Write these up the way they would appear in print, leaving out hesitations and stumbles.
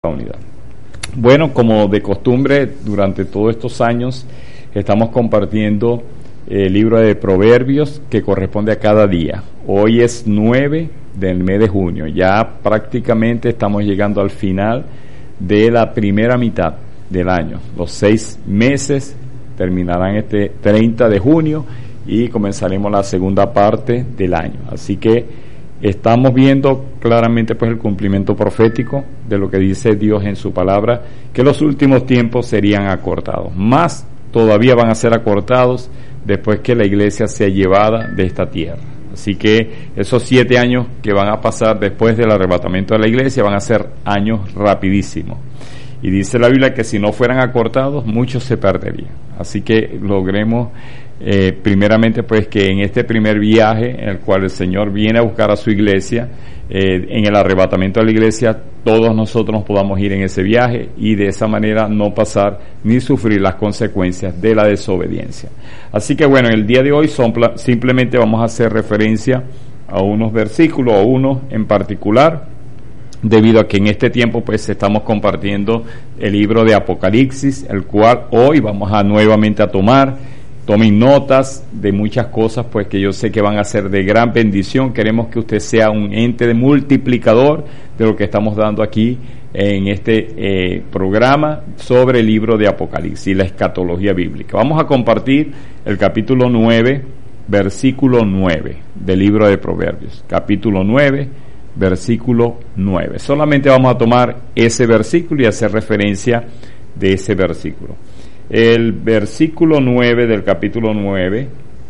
Unidad. Bueno, como de costumbre, durante todos estos años estamos compartiendo el libro de Proverbios que corresponde a cada día. Hoy es 9 del mes de junio. Ya prácticamente estamos llegando al final de la primera mitad del año. Los 6 meses terminarán este 30 de junio y comenzaremos la segunda parte del año. Así que estamos viendo claramente pues el cumplimiento profético de lo que dice Dios en su palabra, que los últimos tiempos serían acortados. Más todavía van a ser acortados después que la iglesia sea llevada de esta tierra. Así que esos 7 años que van a pasar después del arrebatamiento de la iglesia van a ser años rapidísimos. Y dice la Biblia que si no fueran acortados, muchos se perderían. Así que logremos primeramente pues que en este primer viaje en el cual el Señor viene a buscar a su iglesia, en el arrebatamiento de la iglesia, todos nosotros nos podamos ir en ese viaje y de esa manera no pasar ni sufrir las consecuencias de la desobediencia. Así que bueno, el día de hoy simplemente vamos a hacer referencia a unos versículos o uno en particular, debido a que en este tiempo pues estamos compartiendo el libro de Apocalipsis, el cual hoy vamos a nuevamente a tomar. Tomen notas de muchas cosas pues que yo sé que van a ser de gran bendición. Queremos que usted sea un ente de multiplicador de lo que estamos dando aquí en este programa sobre el libro de Apocalipsis y la escatología bíblica. Vamos a compartir el capítulo 9, versículo 9 del libro de Proverbios. Capítulo 9, versículo 9. Solamente vamos a tomar ese versículo y hacer referencia de ese versículo. El versículo 9 del capítulo 9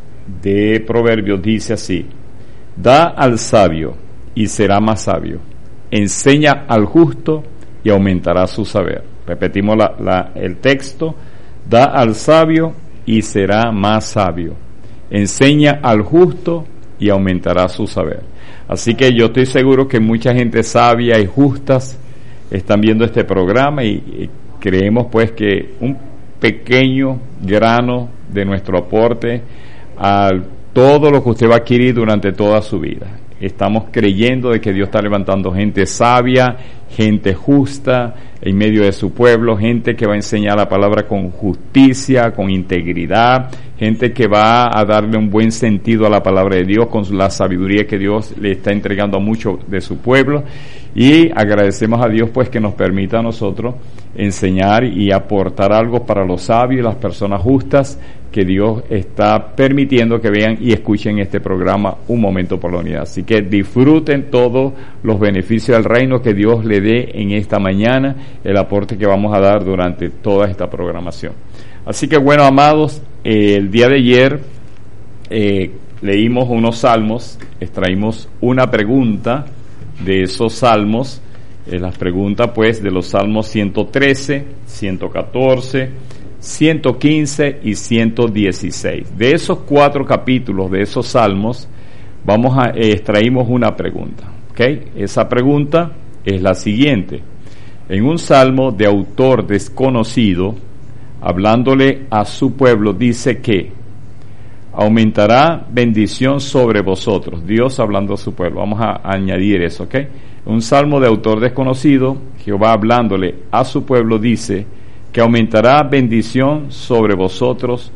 de Proverbios dice así: da al sabio y será más sabio, enseña al justo y aumentará su saber. Repetimos el texto: da al sabio y será más sabio, enseña al justo y aumentará su saber. Así que yo estoy seguro que mucha gente sabia y justas están viendo este programa y creemos pues que un pequeño grano de nuestro aporte a todo lo que usted va a adquirir durante toda su vida. Estamos creyendo de que Dios está levantando gente sabia, gente justa en medio de su pueblo, gente que va a enseñar la palabra con justicia, con integridad, gente que va a darle un buen sentido a la palabra de Dios con la sabiduría que Dios le está entregando a mucho de su pueblo. Y agradecemos a Dios pues que nos permita a nosotros enseñar y aportar algo para los sabios y las personas justas que Dios está permitiendo que vean y escuchen este programa Un Momento por la Unidad. Así que disfruten todos los beneficios del reino que Dios le dé en esta mañana, el aporte que vamos a dar durante toda esta programación. Así que bueno, amados, el día de ayer leímos unos salmos, extraímos una pregunta de esos salmos, las preguntas pues de los salmos 113, 114, 115 y 116. De esos 4 capítulos de esos salmos extraímos una pregunta, ¿ok? Esa pregunta es la siguiente: en un salmo de autor desconocido, hablándole a su pueblo, dice que aumentará bendición sobre vosotros. Dios hablando a su pueblo. Vamos a añadir eso, ¿ok? Un salmo de autor desconocido, Jehová hablándole a su pueblo dice que aumentará bendición sobre vosotros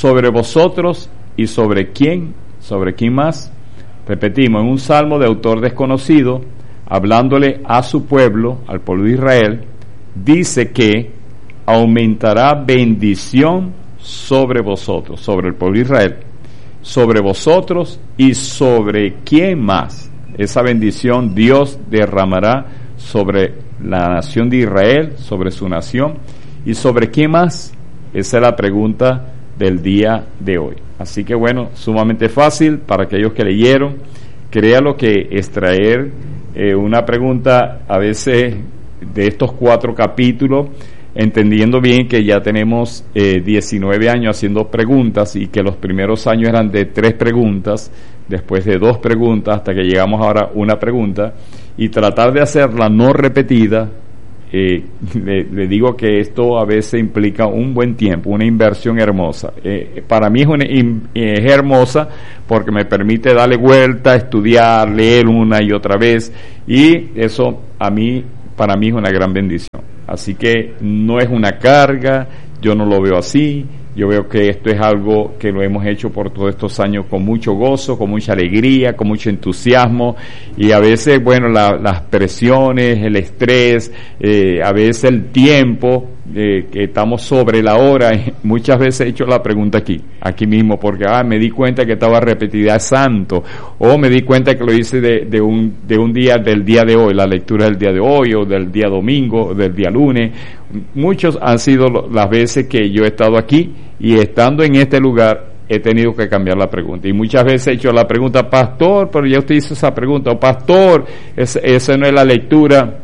y sobre quién más. Repetimos, en un salmo de autor desconocido, hablándole a su pueblo, al pueblo de Israel, dice que aumentará bendición sobre vosotros, sobre el pueblo de Israel, sobre vosotros y sobre quién más. Esa bendición Dios derramará sobre la nación de Israel, sobre su nación, y sobre quién más. Esa es la pregunta del día de hoy. Así que bueno, sumamente fácil para aquellos que leyeron. Créalo que extraer una pregunta a veces de estos 4 capítulos, entendiendo bien que ya tenemos 19 años haciendo preguntas y que los primeros años eran de 3 preguntas, después de 2 preguntas, hasta que llegamos ahora a una pregunta, y tratar de hacerla no repetida. Le digo que esto a veces implica un buen tiempo, una inversión hermosa. Para mí es hermosa porque me permite darle vuelta, estudiar, leer una y otra vez, y eso a mí para mí es una gran bendición. Así que no es una carga, yo no lo veo así. Yo veo que esto es algo que lo hemos hecho por todos estos años con mucho gozo, con mucha alegría, con mucho entusiasmo, y a veces, bueno, las presiones, el estrés, a veces el tiempo, que estamos sobre la hora. Muchas veces he hecho la pregunta aquí mismo, porque me di cuenta que estaba repetida santo, o me di cuenta que lo hice de un día, del día de hoy, la lectura del día de hoy, o del día domingo, o del día lunes. Muchos han sido las veces que yo he estado aquí, y estando en este lugar he tenido que cambiar la pregunta, y muchas veces he hecho la pregunta, pastor, pero ya usted hizo esa pregunta, o pastor, esa no es la lectura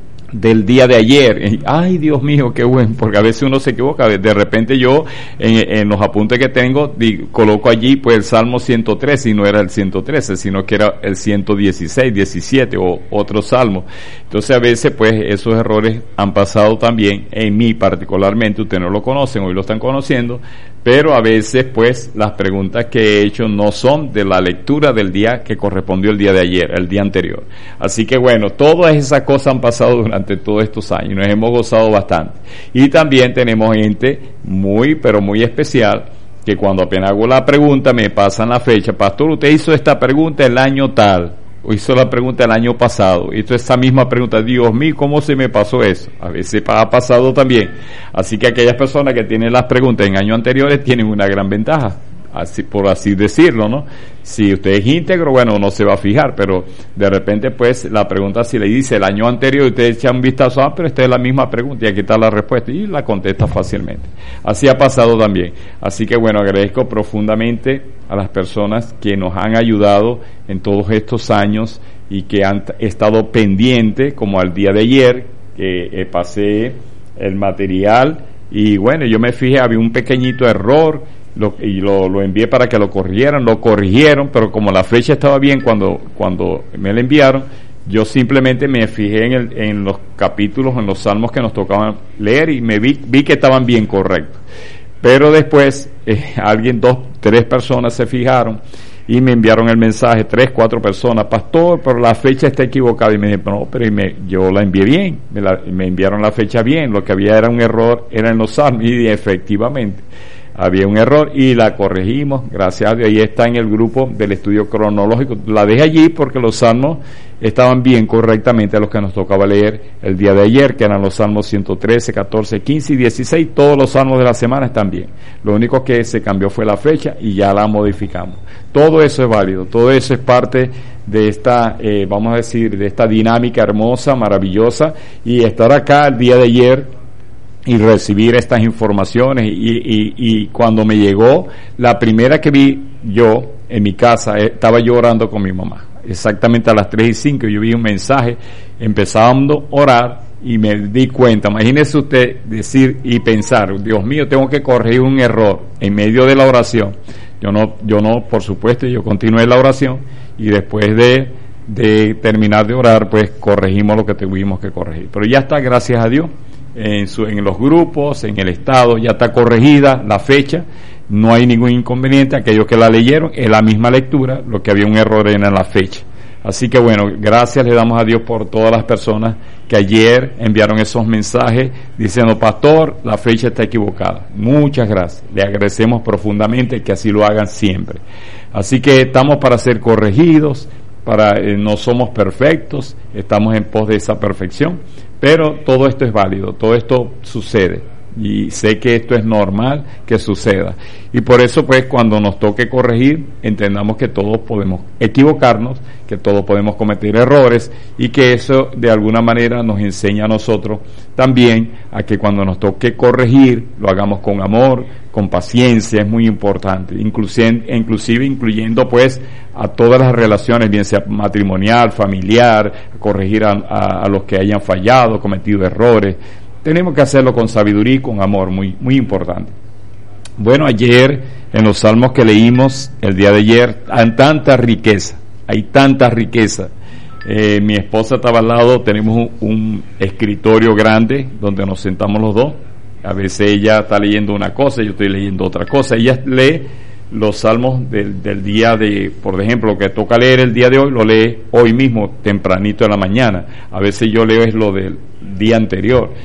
del día de ayer. Ay, Dios mío, qué bueno, porque a veces uno se equivoca. De repente yo en los apuntes que tengo coloco allí pues el Salmo 113, y no era el 113, sino que era el 116, 17 o otro salmo. Entonces a veces pues esos errores han pasado también en mí particularmente. Ustedes no lo conocen, hoy lo están conociendo, pero a veces pues las preguntas que he hecho no son de la lectura del día que correspondió el día de ayer, el día anterior. Así que bueno, todas esas cosas han pasado durante todos estos años, nos hemos gozado bastante. Y también tenemos gente muy, pero muy especial, que cuando apenas hago la pregunta me pasan la fecha. Pastor, usted hizo esta pregunta el año tal, o hizo la pregunta el año pasado, hizo esa misma pregunta. Dios mío, ¿cómo se me pasó eso? A veces ha pasado también. Así que aquellas personas que tienen las preguntas en años anteriores tienen una gran ventaja, así, por así decirlo, ¿no? Si usted es íntegro, bueno, no se va a fijar, pero de repente pues la pregunta, si le dice el año anterior, usted echa un vistazo, pero esta es la misma pregunta y aquí está la respuesta, y la contesta fácilmente. Así ha pasado también. Así que bueno, agradezco profundamente a las personas que nos han ayudado en todos estos años y que han estado pendientes, como al día de ayer, que pasé el material, y bueno, yo me fijé, había un pequeñito error, lo envié para que lo corrigieron, pero como la fecha estaba bien cuando me la enviaron, yo simplemente me fijé en los capítulos, en los salmos que nos tocaban leer, y me vi que estaban bien correctos. Pero después alguien, 2, 3 personas se fijaron y me enviaron el mensaje, 3, 4 personas, pastor, pero la fecha está equivocada. Y me dije, no, pero yo la envié bien, me enviaron la fecha bien, lo que había era un error, era en los salmos, y efectivamente había un error y la corregimos, gracias a Dios. Ahí está en el grupo del estudio cronológico. La dejé allí porque los salmos estaban bien correctamente a los que nos tocaba leer el día de ayer, que eran los salmos 113, 14, 15 y 16. Todos los salmos de la semana están bien. Lo único que se cambió fue la fecha y ya la modificamos. Todo eso es válido, todo eso es parte de esta, vamos a decir, de esta dinámica hermosa, maravillosa, y estar acá el día de ayer y recibir estas informaciones, y cuando me llegó la primera que vi yo en mi casa, estaba yo orando con mi mamá, exactamente a las 3:05, yo vi un mensaje, empezando a orar y me di cuenta. Imagínese usted decir y pensar, Dios mío, tengo que corregir un error en medio de la oración. Yo no, por supuesto, yo continué la oración, y después de terminar de orar, pues corregimos lo que tuvimos que corregir. Pero ya está, gracias a Dios. En los grupos, en el estado, ya está corregida la fecha, no hay ningún inconveniente. Aquellos que la leyeron, es la misma lectura, lo que había un error era en la fecha. Así que bueno, gracias le damos a Dios por todas las personas que ayer enviaron esos mensajes diciendo, pastor, la fecha está equivocada. Muchas gracias, le agradecemos profundamente, que así lo hagan siempre. Así que estamos para ser corregidos, no somos perfectos, estamos en pos de esa perfección, pero todo esto es válido, todo esto sucede, y sé que esto es normal que suceda, y por eso pues cuando nos toque corregir, entendamos que todos podemos equivocarnos, que todos podemos cometer errores, y que eso de alguna manera nos enseña a nosotros también a que cuando nos toque corregir, lo hagamos con amor, con paciencia. Es muy importante, inclusive incluyendo pues a todas las relaciones, bien sea matrimonial, familiar, corregir a los que hayan fallado, cometido errores. Tenemos que hacerlo con sabiduría y con amor, muy, muy importante. Bueno, ayer en los salmos que leímos el día de ayer, hay tanta riqueza. Mi esposa estaba al lado, tenemos un escritorio grande donde nos sentamos los dos. A veces ella está leyendo una cosa, yo estoy leyendo otra cosa. Ella lee los salmos del día de, por ejemplo, lo que toca leer el día de hoy, lo lee hoy mismo, tempranito en la mañana. A veces yo leo es lo del día anterior.